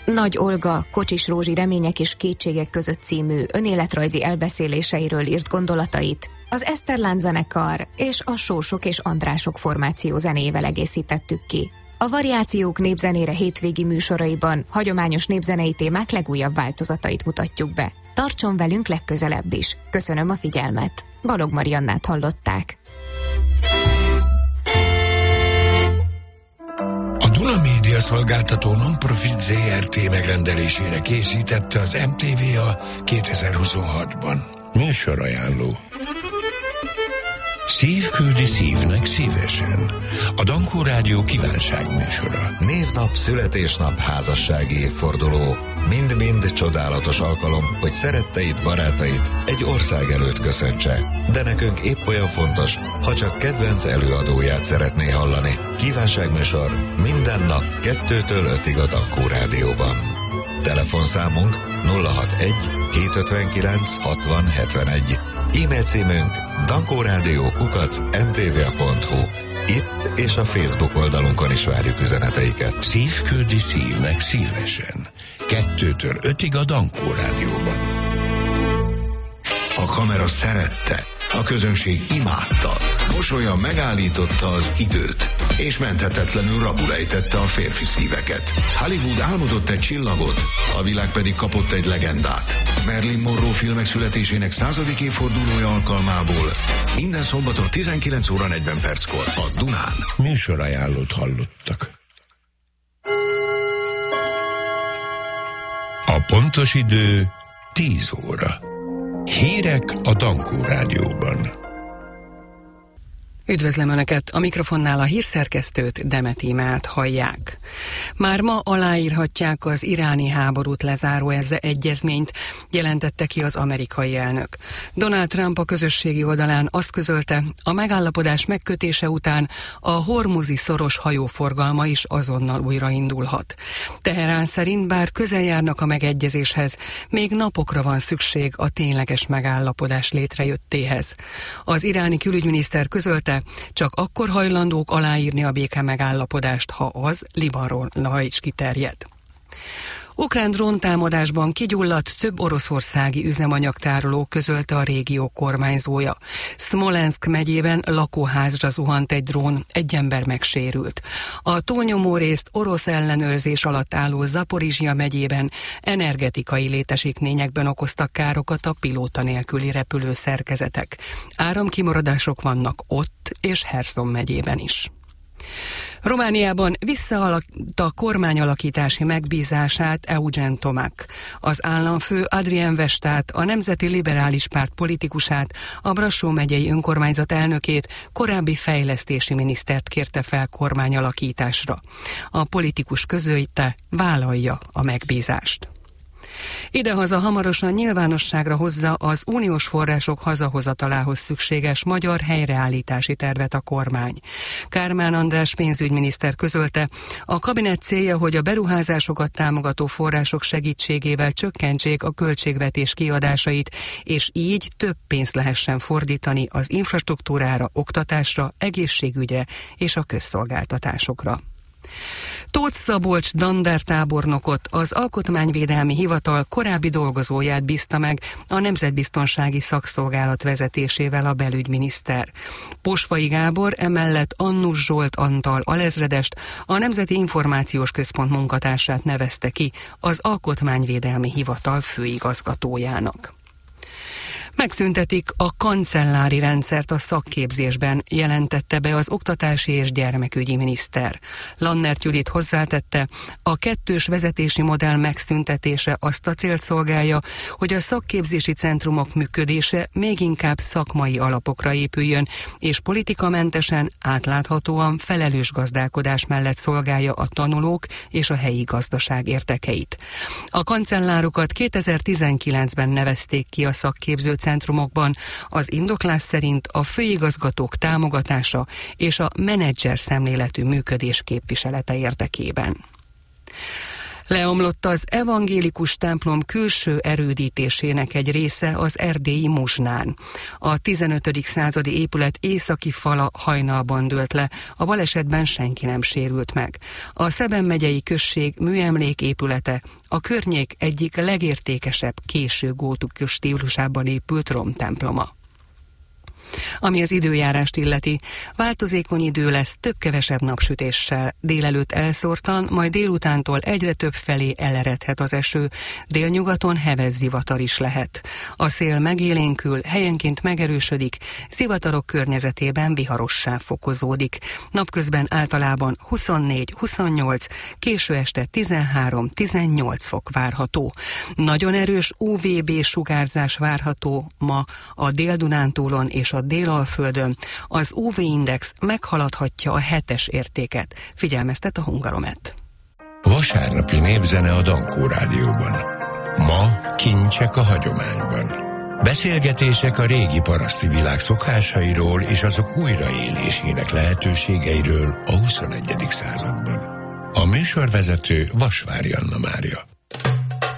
Nagy Olga, Kocsis Rózsi remények és kétségek között című önéletrajzi elbeszéléseiről írt gondolatait az Eszterlán zenekar és a Sósok és Andrások formáció zenével egészítettük ki. A Variációk népzenére hétvégi műsoraiban hagyományos népzenei témák legújabb változatait mutatjuk be. Tartson velünk legközelebb is. Köszönöm a figyelmet. Balogh Mariannát hallották. A Duna Média Szolgáltató Non-Profit ZRT megrendelésére készítette az MTVA 2026-ban. Műsorajánló. Szív küldi szívnek szívesen. A Dankó Rádió kívánságműsora. Névnap, születésnap, házassági évforduló. Mind-mind csodálatos alkalom, hogy szeretteid, barátait egy ország előtt köszöntse. De nekünk épp olyan fontos, ha csak kedvenc előadóját szeretné hallani. Kívánságműsor minden nap 2-től 5-ig a Dankó Rádióban. Telefonszámunk 061 759 60 71. E-mail címünk dankoradio@mtva.hu. Itt és a Facebook oldalunkon is várjuk üzeneteiket. Szív küldi szívnek szívesen. 2-től 5-ig a Dankó Rádióban. A kamera szerette, a közönség imádta. Mosolya megállította az időt, és menthetetlenül rabul ejtette a férfi szíveket. Hollywood álmodott egy csillagot, a világ pedig kapott egy legendát. Marilyn Monroe filmek születésének 100. évfordulója alkalmából minden szombaton 19 óra 40 perckor a Dunán. Műsorajánlót hallottak. A pontos idő 10 óra. Hírek a Dankó Rádióban. Üdvözlöm Önöket! A mikrofonnál a hírszerkesztőt, Demet Ímát hallják. Már ma aláírhatják az iráni háborút lezáró egyezményt, jelentette ki az amerikai elnök. Donald Trump a közösségi oldalán azt közölte, a megállapodás megkötése után a hormuzi szoros hajóforgalma is azonnal újraindulhat. Teherán szerint bár közel járnak a megegyezéshez, még napokra van szükség a tényleges megállapodás létrejöttéhez. Az iráni külügyminiszter közölte, csak akkor hajlandók aláírni a béke megállapodást, ha az Libanonra is kiterjed. Ukrán dróntámadásban kigyulladt több oroszországi üzemanyagtároló, közölte a régió kormányzója. Szmolenszk megyében lakóházra zuhant egy drón, egy ember megsérült. A túlnyomó részt orosz ellenőrzés alatt álló Zaporizsja megyében energetikai létesítményekben okoztak károkat a pilóta nélküli repülőszerkezetek. Áramkimaradások vannak ott és Herszon megyében is. Romániában visszaadta a kormányalakítási megbízását Eugen Tomac. Az államfő Adrien Vestát, a Nemzeti Liberális Párt politikusát, a Brassó megyei önkormányzat elnökét, korábbi fejlesztési minisztert kérte fel kormányalakításra. A politikus közölte, vállalja a megbízást. Idehaza hamarosan nyilvánosságra hozza az uniós források hazahozatalához szükséges magyar helyreállítási tervet a kormány. Kármán András pénzügyminiszter közölte, a kabinet célja, hogy a beruházásokat támogató források segítségével csökkentsék a költségvetés kiadásait, és így több pénzt lehessen fordítani az infrastruktúrára, oktatásra, egészségügyre és a közszolgáltatásokra. Tóth Szabolcs dandártábornokot, az Alkotmányvédelmi Hivatal korábbi dolgozóját bízta meg a Nemzetbiztonsági Szakszolgálat vezetésével a belügyminiszter. Posvai Gábor emellett Annus Zsolt Antal alezredest, a Nemzeti Információs Központ munkatársát nevezte ki az Alkotmányvédelmi Hivatal főigazgatójának. Megszüntetik a kancellári rendszert a szakképzésben, jelentette be az oktatási és gyermekügyi miniszter. Lannert Judit hozzátette, a kettős vezetési modell megszüntetése azt a célt szolgálja, hogy a szakképzési centrumok működése még inkább szakmai alapokra épüljön, és politikamentesen, átláthatóan felelős gazdálkodás mellett szolgálja a tanulók és a helyi gazdaság érdekeit. A kancellárokat 2019-ben nevezték ki a szakképző centrumokban, az indoklás szerint a főigazgatók támogatása és a menedzser szemléletű működés képviselete érdekében. Leomlott az evangélikus templom külső erődítésének egy része az erdélyi Muzsnán. A 15. századi épület északi fala hajnalban dőlt le, a balesetben senki nem sérült meg. A Szeben megyei község műemléképülete, a környék egyik legértékesebb késő gótikus stílusában épült romtemploma. Ami az időjárást illeti, változékony idő lesz több-kevesebb napsütéssel. Délelőtt elszórtan, majd délutántól egyre több felé eleredhet az eső, délnyugaton heves zivatar is lehet. A szél megélénkül, helyenként megerősödik, zivatarok környezetében viharossá fokozódik. Napközben általában 24-28, késő este 13-18 fok várható. Nagyon erős UVB sugárzás várható ma a Dél-Dunántúlon és a Délalföldön. Az UV-index meghaladhatja a 7-es értéket, figyelmeztet a Hungaromet. Vasárnapi népzene a Dankó Rádióban. Ma kincsek a hagyományban. Beszélgetések a régi paraszti világ szokásairól és azok újraélésének lehetőségeiről a 21. században. A műsorvezető Vasvári Anna Mária.